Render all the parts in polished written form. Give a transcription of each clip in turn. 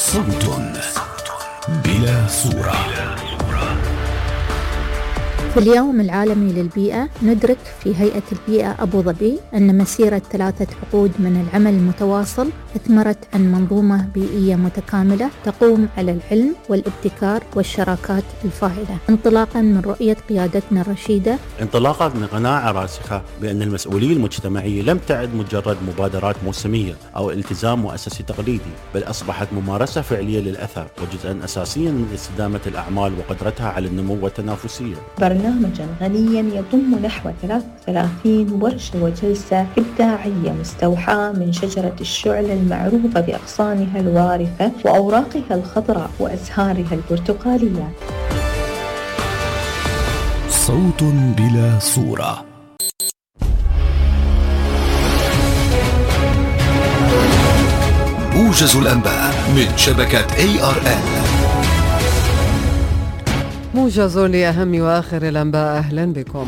صوت بلا صورة. في اليوم العالمي للبيئة ندرك في هيئة البيئة أبو ظبي أن مسيرة 3 عقود من العمل المتواصل أثمرت عن منظومة بيئية متكاملة تقوم على العلم والابتكار والشراكات الفاعلة، انطلاقا من رؤية قيادتنا الرشيدة، انطلاقا من قناعة راسخة بأن المسؤولية المجتمعية لم تعد مجرد مبادرات موسمية أو التزام مؤسسي تقليدي، بل أصبحت ممارسة فعلية للأثر وجزءا أساسيا من استدامة الأعمال وقدرتها على النمو والتنافسية. برنامجا غنيا يضم نحو 33 ورشة وجلسة إبداعية مستوحاة من شجرة الشعلة المعروفة بأغصانها الوارفة وأوراقها الخضراء وأزهارها البرتقالية. صوت بلا صورة. موجز الأنباء من شبكة ARN. موجز لأهم وآخر الأنباء، أهلا بكم.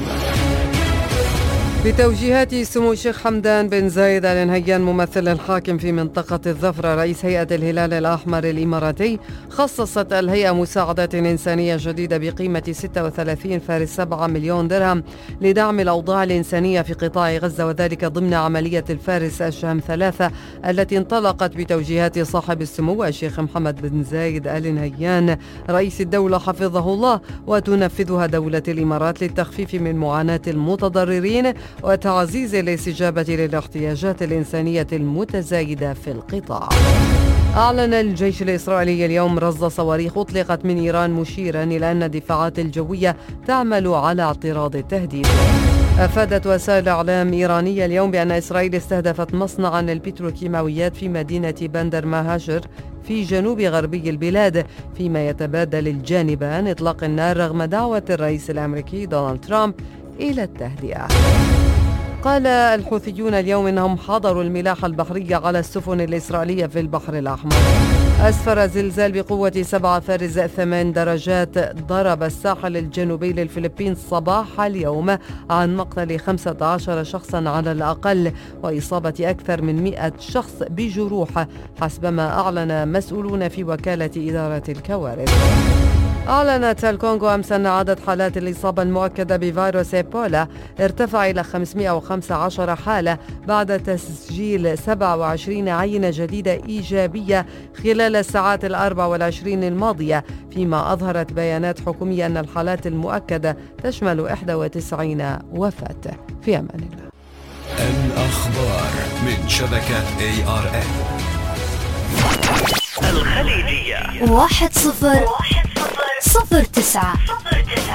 بتوجيهات سمو الشيخ حمدان بن زايد آل نهيان ممثل الحاكم في منطقة الظفرة رئيس هيئة الهلال الأحمر الإماراتي، خصصت الهيئة مساعدات إنسانية جديدة بقيمة 36.7 مليون درهم لدعم الأوضاع الإنسانية في قطاع غزة، وذلك ضمن عملية الفارس الشام 3 التي انطلقت بتوجيهات صاحب السمو الشيخ محمد بن زايد آل نهيان رئيس الدولة حفظه الله، وتنفذها دولة الإمارات للتخفيف من معاناة المتضررين وتعزيز الاستجابة للاحتياجات الإنسانية المتزايدة في القطاع. أعلن الجيش الإسرائيلي اليوم رصد صواريخ أطلقت من إيران، مشيرا إلى أن الدفاعات الجوية تعمل على اعتراض التهديد. أفادت وسائل إعلام إيرانية اليوم بأن إسرائيل استهدفت مصنعا للبتروكيماويات في مدينة بندر ماهاشر في جنوب غربي البلاد، فيما يتبادل الجانبان إطلاق النار رغم دعوة الرئيس الأمريكي دونالد ترامب إلى التهدئة. قال الحوثيون اليوم إنهم حظروا الملاحة البحرية على السفن الإسرائيلية في البحر الأحمر. أسفر زلزال بقوة 7.8 درجات ضرب الساحل الجنوبي للفلبين صباح اليوم عن مقتل 15 شخصا على الأقل وإصابة أكثر من 100 شخص بجروح، حسبما أعلن مسؤولون في وكالة إدارة الكوارث. أعلنت الكونغو أمس أن عدد حالات الإصابة المؤكدة بفيروس إيبولا ارتفع إلى 515 حالة بعد تسجيل 27 عينة جديدة إيجابية خلال الساعات 24 الماضية، فيما أظهرت بيانات حكومية أن الحالات المؤكدة تشمل 91 وفاة. في أمان الله. الأخبار من شبكة ARN. الخليجية 1009.